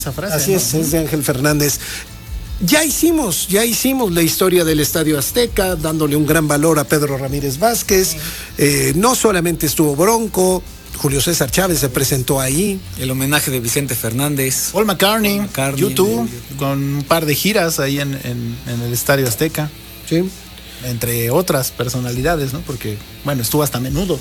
esa frase. Así es de Ángel Fernández. Ya hicimos la historia del Estadio Azteca, dándole un gran valor a Pedro Ramírez Vázquez. No solamente estuvo Bronco, Julio César Chávez se presentó ahí. El homenaje de Vicente Fernández. Paul McCartney, YouTube, con un par de giras ahí en el Estadio Azteca. Sí. Entre otras personalidades, ¿no? Porque, bueno, estuvo hasta Menudo.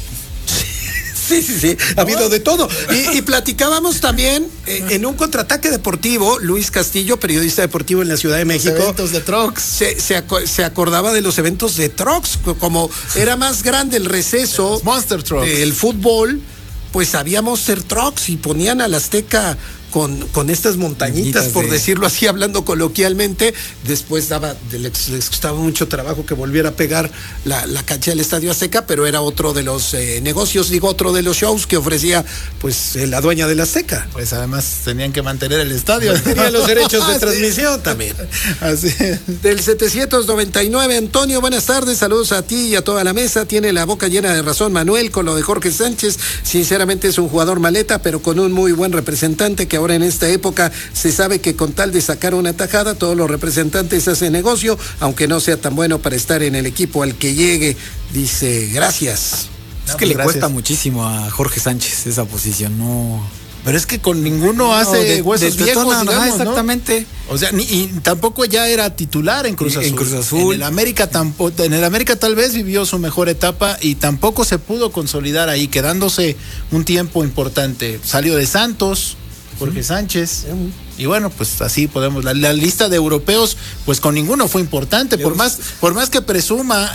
Sí, ha habido de todo. Y platicábamos también en un contraataque deportivo, Luis Castillo, periodista deportivo en la Ciudad de México. Los eventos de Trucks. Se acordaba de los eventos de Trucks, como era más grande el receso. Monster Trucks. El fútbol, pues había Monster Trucks y ponían al Azteca con estas montañitas, por decirlo así, hablando coloquialmente. Después les costaba mucho trabajo que volviera a pegar la cancha del Estadio Azteca, pero era otro de los otro de los shows que ofrecía pues la dueña del Azteca. Pues además tenían que mantener el estadio. Tenían los derechos de transmisión también. Así es. Del 799, Antonio, buenas tardes, saludos a ti y a toda la mesa. Tiene la boca llena de razón Manuel con lo de Jorge Sánchez. Sinceramente es un jugador maleta, pero con un muy buen representante que ahora en esta época se sabe que con tal de sacar una tajada, todos los representantes hacen negocio, aunque no sea tan bueno para estar en el equipo al que llegue. Dice, gracias. Es que le cuesta muchísimo a Jorge Sánchez esa posición, ¿no? Pero es que con ninguno hace huesos viejos, digamos, exactamente. ¿no? O sea, y tampoco ya era titular en Cruz Azul. En Cruz Azul. En el América tal vez vivió su mejor etapa y tampoco se pudo consolidar ahí, quedándose un tiempo importante. Salió de Santos, Jorge Sánchez, y bueno, pues así podemos, la lista de europeos, pues con ninguno fue importante, por más que presuma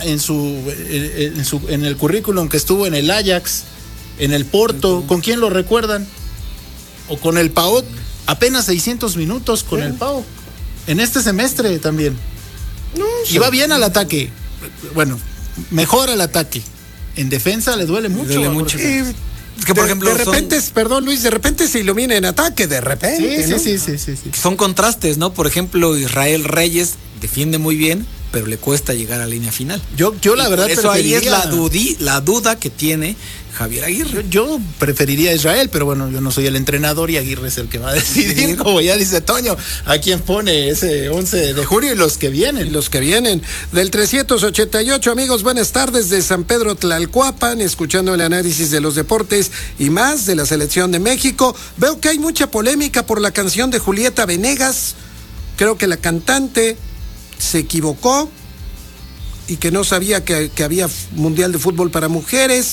en el currículum que estuvo en el Ajax, en el Porto, ¿con quién lo recuerdan? O con el PAOK, apenas 600 minutos con el PAOK, en este semestre también. Y va bien al ataque, bueno, mejor al ataque, en defensa le duele mucho. Es que, por ejemplo, perdón Luis, de repente se ilumina en ataque, de repente. Sí. Son contrastes, ¿no? Por ejemplo, Israel Reyes defiende muy bien, pero le cuesta llegar a la línea final. Yo la verdad eso ahí es la duda que tiene Javier Aguirre. Yo preferiría a Israel, pero bueno, yo no soy el entrenador y Aguirre es el que va a decidir, como ya dice Toño, a quién pone ese 11 de julio y los que vienen. Del 388, amigos, buenas tardes de San Pedro Tlalcuapan, escuchando el análisis de los deportes y más de la selección de México. Veo que hay mucha polémica por la canción de Julieta Venegas. Creo que la cantante se equivocó y que no sabía que había Mundial de Fútbol para mujeres.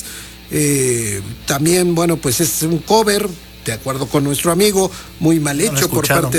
También, bueno, pues es un cover, de acuerdo con nuestro amigo, muy mal hecho por parte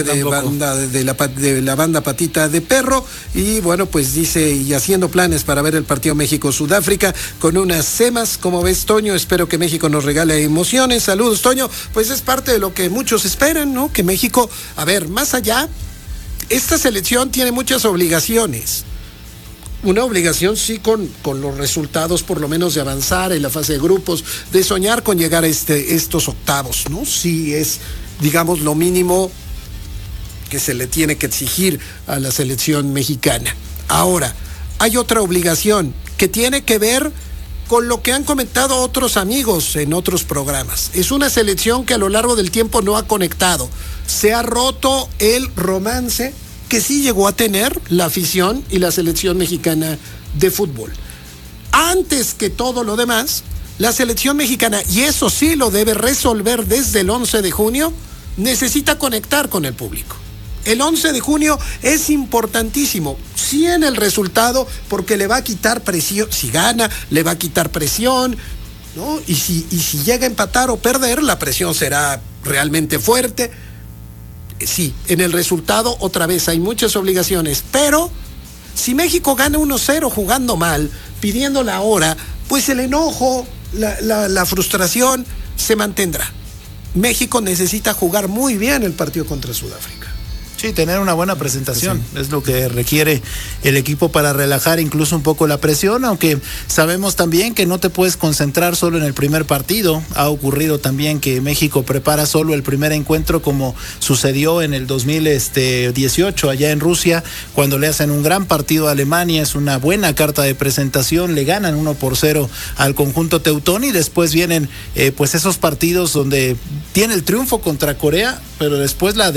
de la banda Patita de Perro. Y bueno, pues dice, y haciendo planes para ver el partido México-Sudáfrica con unas semas. ¿Cómo ves, Toño? Espero que México nos regale emociones. Saludos, Toño. Pues es parte de lo que muchos esperan, ¿no? Que México, a ver, más allá, esta selección tiene muchas obligaciones. Una obligación sí con los resultados, por lo menos de avanzar en la fase de grupos, de soñar con llegar a estos octavos, ¿no? Sí es, digamos, lo mínimo que se le tiene que exigir a la selección mexicana. Ahora, hay otra obligación que tiene que ver con lo que han comentado otros amigos en otros programas. Es una selección que a lo largo del tiempo no ha conectado. Se ha roto el romance que sí llegó a tener la afición y la selección mexicana de fútbol. Antes que todo lo demás, la selección mexicana, y eso sí lo debe resolver desde el 11 de junio, necesita conectar con el público. El 11 de junio es importantísimo, sí en el resultado, porque le va a quitar presión, si gana, le va a quitar presión, ¿no? Y si llega a empatar o perder, la presión será realmente fuerte. Sí, en el resultado otra vez hay muchas obligaciones, pero si México gana 1-0 jugando mal, pidiendo la hora, pues el enojo, la frustración se mantendrá. México necesita jugar muy bien el partido contra Sudáfrica. Sí, tener una buena presentación es lo que requiere el equipo para relajar incluso un poco la presión, aunque sabemos también que no te puedes concentrar solo en el primer partido. Ha ocurrido también que México prepara solo el primer encuentro, como sucedió en el 2018 allá en Rusia, cuando le hacen un gran partido a Alemania. Es una buena carta de presentación, le ganan 1-0 al conjunto teutón, y después vienen pues esos partidos donde tiene el triunfo contra Corea, pero después la